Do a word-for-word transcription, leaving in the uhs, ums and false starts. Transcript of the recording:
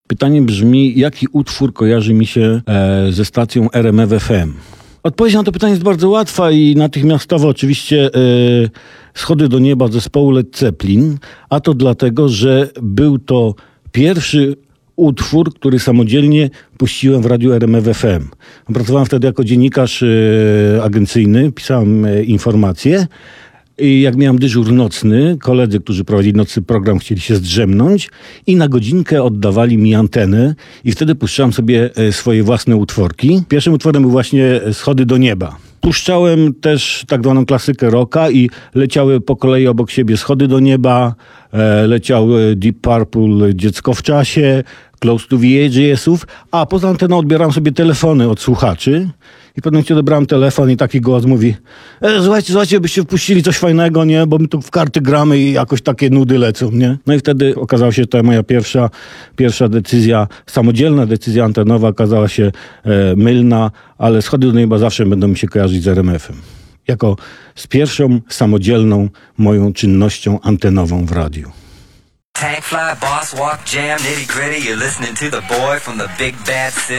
Pytanie brzmi, jaki utwór kojarzy mi się e, ze stacją R M F F M? Odpowiedź na to pytanie jest bardzo łatwa i natychmiastowo oczywiście e, Schody do nieba zespołu Led Zeppelin, a to dlatego, że był to pierwszy utwór, który samodzielnie puściłem w radiu R M F F M. Pracowałem wtedy jako dziennikarz e, agencyjny, pisałem e, informacje. I jak miałem dyżur nocny, koledzy, którzy prowadzili nocny program, chcieli się zdrzemnąć i na godzinkę oddawali mi antenę i wtedy puszczałem sobie swoje własne utworki. Pierwszym utworem był właśnie Schody do nieba. Puszczałem też tak zwaną klasykę rocka i leciały po kolei obok siebie Schody do nieba, e, leciał Deep Purple Dziecko w czasie, Close to the Edge'ów, a poza anteną odbierałem sobie telefony od słuchaczy i w pewnym momencie odebrałem telefon i taki głos mówi: e, słuchajcie, słuchajcie, byście wpuścili coś fajnego, nie? Bo my tu w karty gramy i jakoś takie nudy lecą, nie? No i wtedy okazało się, że to moja pierwsza, pierwsza decyzja, samodzielna decyzja antenowa okazała się e, mylna, ale Schody do nieba zawsze będą mi się kojarzyć z R M F em. Jako z pierwszą samodzielną moją czynnością antenową w radiu. Tank fly, boss walk, jam, nitty gritty. You're listening to the boy from the big bad city.